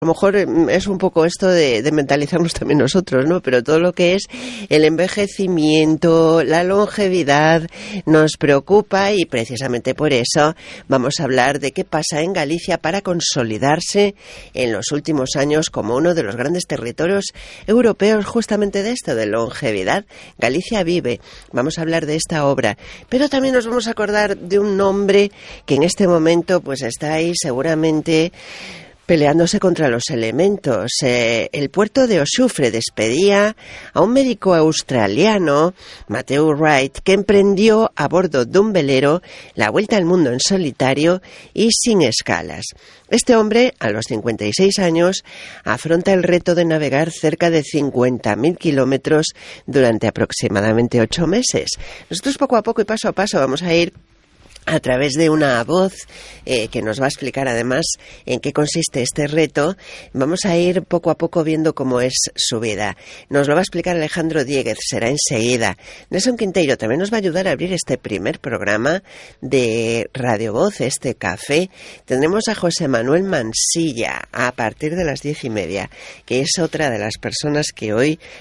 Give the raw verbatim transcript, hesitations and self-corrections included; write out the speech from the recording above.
A lo mejor es un poco esto de, de mentalizarnos también nosotros, ¿no? Pero todo lo que es el envejecimiento, la longevidad, nos preocupa y precisamente por eso vamos a hablar de qué pasa en Galicia para consolidarse en los últimos años como uno de los grandes territorios europeos justamente de esto, de longevidad. Galicia vive. Vamos a hablar de esta obra, pero también nos vamos a acordar de un nombre que en este momento pues está ahí seguramente peleándose contra los elementos. Eh, el puerto de Oxufre despedía a un médico australiano, Matthew Wright, que emprendió a bordo de un velero la vuelta al mundo en solitario y sin escalas. Este hombre, a los cincuenta y seis años, afronta el reto de navegar cerca de cincuenta mil kilómetros durante aproximadamente ocho meses. Nosotros poco a poco y paso a paso vamos a ir a través de una voz eh, que nos va a explicar además en qué consiste este reto. Vamos a ir poco a poco viendo cómo es su vida. Nos lo va a explicar Alejandro Dieguez, será enseguida. Nelson Quinteiro también nos va a ayudar a abrir este primer programa de Radio Voz, este café. Tendremos a José Manuel Mansilla a partir de las diez y media, que es otra de las personas que hoy